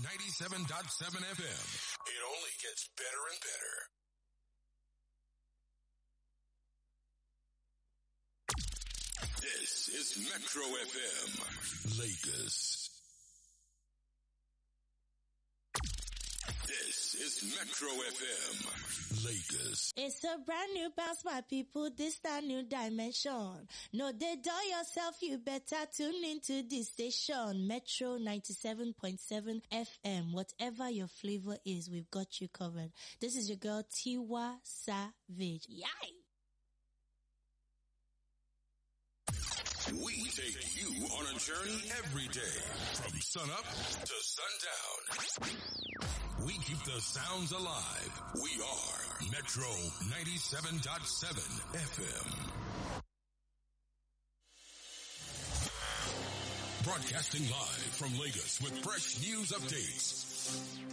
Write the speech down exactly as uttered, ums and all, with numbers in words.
ninety-seven point seven F M. It only gets better and better. This is Metro F M, Lagos. This is Metro F M, Lagos. It's a brand new bounce, my people. This a new dimension. No, they dull yourself. You better tune into this station, Metro ninety-seven point seven F M. Whatever your flavor is, we've got you covered. This is your girl Tiwa Savage. Yay! We take you on a journey every day, from sunup to sundown. We keep the sounds alive. We are Metro ninety-seven point seven F M. Broadcasting live from Lagos with fresh news updates.